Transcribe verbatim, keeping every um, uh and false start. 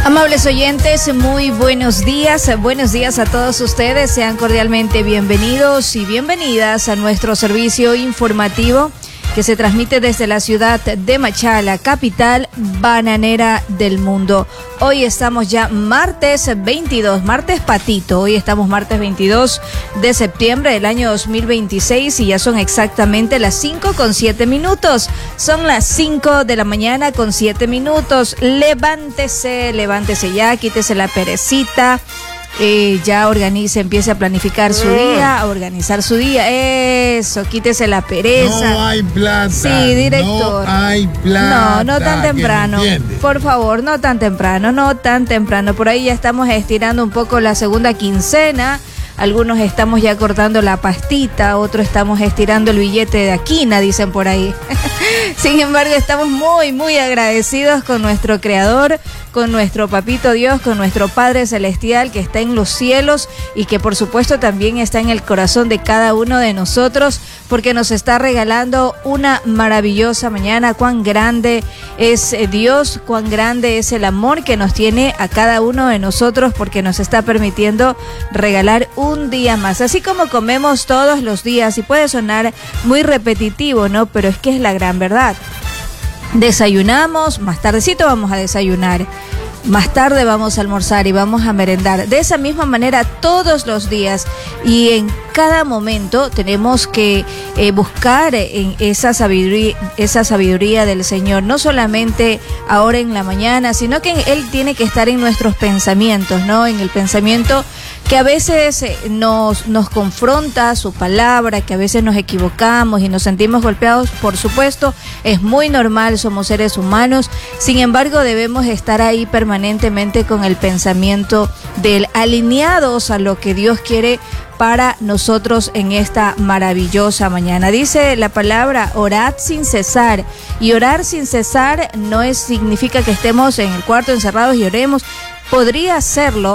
Amables oyentes, muy buenos días, buenos días a todos ustedes, sean cordialmente bienvenidos y bienvenidas a nuestro servicio informativo que se transmite desde la ciudad de Machala, capital bananera del mundo. Hoy estamos ya martes veintidós, martes patito, hoy estamos martes veintidós de septiembre del año dos mil veintiséis y ya son exactamente las cinco con siete minutos. Son las cinco de la mañana con siete minutos. Levántese, levántese ya, quítese la perecita. Eh, ya organice, empiece a planificar su día, a organizar su día. Eso, quítese la pereza. No hay plata. Sí, director. No hay plata. No, no tan temprano. Por favor, no tan temprano, no tan temprano. Por ahí ya estamos estirando un poco la segunda quincena. Algunos estamos ya cortando la pastita, otros estamos estirando el billete de Aquina, dicen por ahí. Sin embargo, estamos muy, muy agradecidos con nuestro Creador, con nuestro Papito Dios, con nuestro Padre Celestial que está en los cielos y que por supuesto también está en el corazón de cada uno de nosotros, porque nos está regalando una maravillosa mañana. Cuán grande es Dios, cuán grande es el amor que nos tiene a cada uno de nosotros, porque nos está permitiendo regalar un día más, así como comemos todos los días, y puede sonar muy repetitivo, ¿no? Pero es que es la gran verdad. Desayunamos, más tardecito vamos a desayunar, más tarde vamos a almorzar y vamos a merendar. De esa misma manera todos los días y en cada momento tenemos que eh, buscar en esa sabiduría, esa sabiduría del Señor, no solamente ahora en la mañana, sino que Él tiene que estar en nuestros pensamientos, ¿no? En el pensamiento que a veces nos, nos confronta su palabra, que a veces nos equivocamos y nos sentimos golpeados. Por supuesto, es muy normal, somos seres humanos. Sin embargo, debemos estar ahí permanentemente con el pensamiento de Él, alineados a lo que Dios quiere para nosotros en esta maravillosa mañana. Dice la palabra, orad sin cesar. Y orar sin cesar no es, significa que estemos en el cuarto encerrados y oremos. Podría hacerlo